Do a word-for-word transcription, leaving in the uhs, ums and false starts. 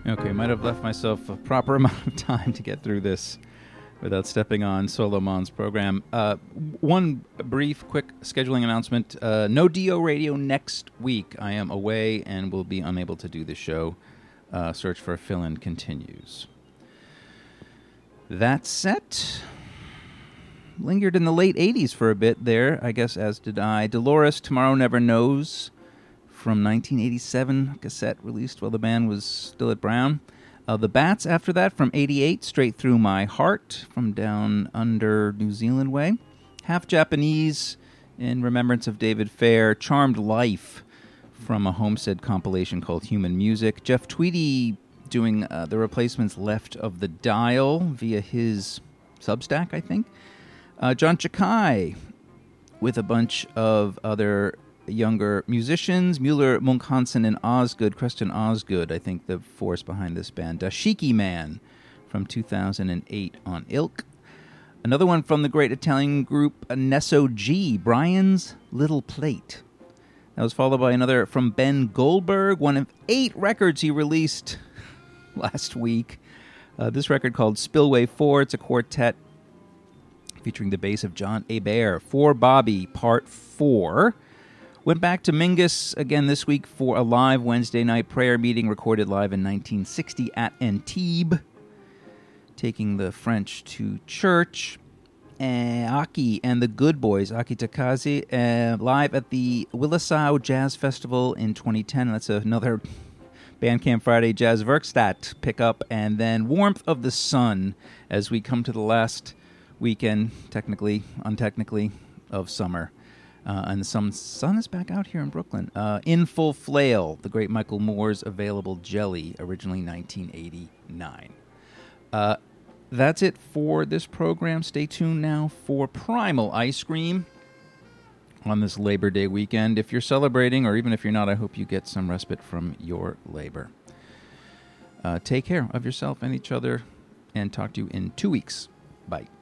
Okay, might have left myself a proper amount of time to get through this without stepping on Solomon's program. Uh, one brief, quick scheduling announcement. Uh, no Dio Radio next week. I am away and will be unable to do the show. Uh, search for a fill-in continues. That set lingered in the late eighties for a bit there, I guess, as did I. Dolores, Tomorrow Never Knows, from nineteen eighty-seven, cassette released while the band was still at Brown. Uh, the Bats after that, from eighty-eight, Straight Through My Heart, from down under New Zealand way. Half Japanese, in remembrance of David Fair. Charmed Life, from a Homestead compilation called Human Music. Jeff Tweedy doing uh, the Replacements' Left of the Dial via his Substack, I think. Uh, John Chakai, with a bunch of other younger musicians, Mueller, Munch-Hansen, and Osgood, Preston Osgood, I think the force behind this band. Dashiki Man from two thousand eight on Ilk. Another one from the great Italian group Nesso G, Brian's Little Plate. That was followed by another from Ben Goldberg, one of eight records he released last week. Uh, this record called Spillway four, it's a quartet featuring the bass of John Hebert. For Bobby, Part four. Went back to Mingus again this week for a live Wednesday night prayer meeting recorded live in nineteen sixty at Antibes, taking the French to church. Uh, Aki and the Good Boys, Aki Takazi, uh, live at the Willisau Jazz Festival in twenty ten. That's another Bandcamp Friday Jazz Werkstatt pickup. And then Warmth of the Sun as we come to the last weekend, technically, untechnically, of summer. Uh, and the sun, sun is back out here in Brooklyn. Uh, In Full Flail, the great Michael Moore's Available Jelly, originally nineteen eighty-nine. Uh, that's it for this program. Stay tuned now for Primal Ice Cream on this Labor Day weekend. If you're celebrating, or even if you're not, I hope you get some respite from your labor. Uh, take care of yourself and each other, and talk to you in two weeks. Bye.